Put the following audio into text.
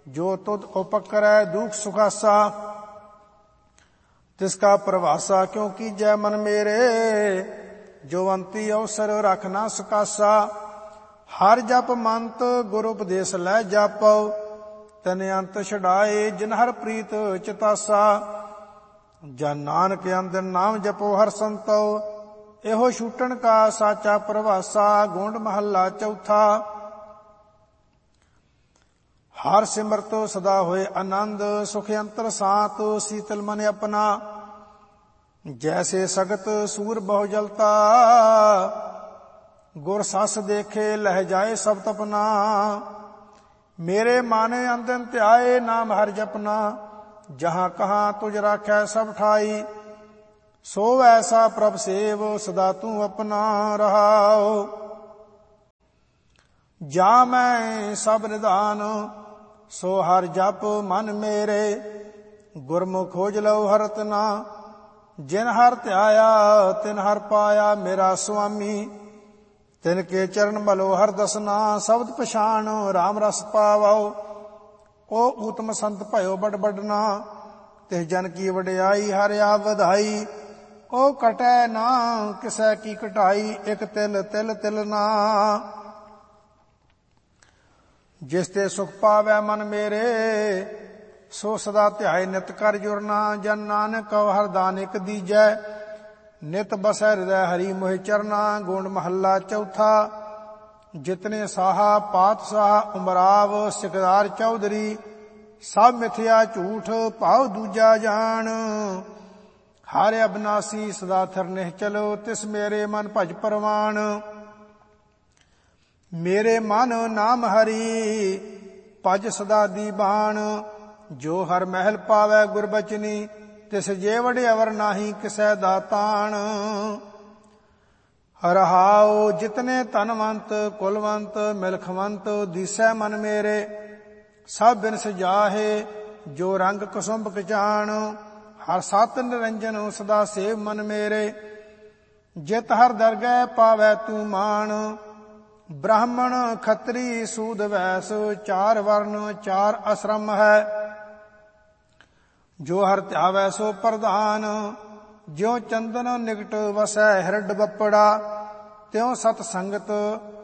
जो तुद उपकरै दुख सुखासा। तिसका प्रभासा क्यों कीजै मन मेरे, जो अंती अवसर रख ना सकासा। हर जप मंत गुर उपदेश लै जापो, तन अंत छड़ाए जिन हर प्रीत चितासा। जन नानक अंदर नाम जपो हर संतो, एहो छूटन का साचा प्रभासा। गोंड महला चौथा। हर सिमरत सदा होए आनंद, सुख अंतर सात शीतल मन अपना। जैसे सगत सूर बहु जलता, गुर सस देखे लह जाए सब तपना। मेरे माने अंदन त्याए नाम हर जपना, जहां कहां तुझ राखै सब ठाई। सो ऐसा प्रभ सेव सदा तू अपना रहाओ। जा मैं सब निदान सो हर जप मन मेरे, गुरमुख खोज लो हरत ना। जिन हर त्याया तिन हर पाया मेरा स्वामी, तिनके चरण मलो हर दसना। शब्द पछाण राम रस पावो, ओ उत्तम संत भयो बड़ बड़ना। तिस जन की वडियाई हर आप वधाई, ओ कटै ना किसै की कटाई। एक तिल तिल तिलना, जिसते सुख पावै मन मेरे, सो सदा ध्याय नित कर जुरना। जन नानक कव हर दानिक दीजै, नित बसै हृदय हरि मोहि चरना। गोंड महला चौथा। जितने साहा पात साहा उमराव, सिकदार चौधरी सब मिथ्या झूठ भाव दूजा जान। हर अविनाशी सदा थिर निश्चलो, तिस मेरे मन भज परवान। मेरे मन नाम हरि भज सदा दीवान। जो हर महल पावै गुरबचनी, तिस जेवड़ अवर नाही किसै दातान। रहाओ जितने धनवंत कुलवंत मिलखवंत, दिसै मन मेरे सब बिन सजाहे। जो रंग कुसुम कचान, हर सत निरंजन सदा सेव मन मेरे। जित हर दरगह पावै तू मान, ब्राह्मण खत्री सूद वैस चार वर्ण चार आश्रम है। जो हर ध्यावै सो प्रधान, ज्यों चंदन निकट वसै हिरड बपड़ा। त्यों सत संगत